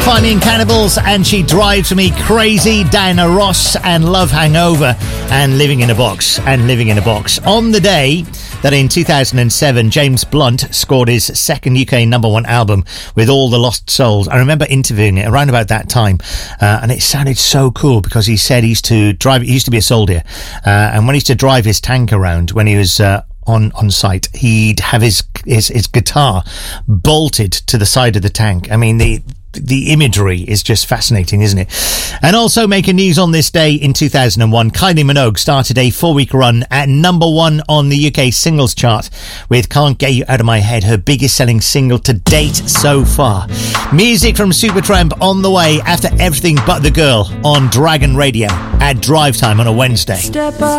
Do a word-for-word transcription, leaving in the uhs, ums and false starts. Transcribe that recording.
Finding Cannibals and She Drives Me Crazy, Diana Ross and Love Hangover and Living in a Box and Living in a Box. On the day that in two thousand seven James Blunt scored his second U K number one album with All the Lost Souls. I remember interviewing it around about that time uh, and it sounded so cool because he said he used to drive, he used to be a soldier uh, and when he used to drive his tank around when he was uh, on on site, he'd have his, his his guitar bolted to the side of the tank. I mean, the the imagery is just fascinating, isn't it? And also making news on this day in two thousand one, Kylie Minogue started a four-week run at number one on the U K singles chart with Can't Get You Out of My Head, her biggest selling single to date so far. Music from Supertramp on the way after Everything But the Girl on Dragon Radio at drive time on a Wednesday. Step up.